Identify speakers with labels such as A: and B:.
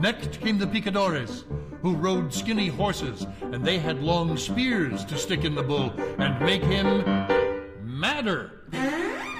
A: Next came the picadores, who rode skinny horses, and they had long spears to stick in the bull and make him madder.